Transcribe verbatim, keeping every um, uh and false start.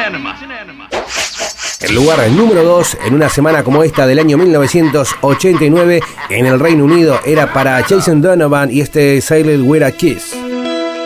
El lugar número dos en una semana como esta del año mil novecientos ochenta y nueve en el Reino Unido era para Jason Donovan y este Silent With a Kiss.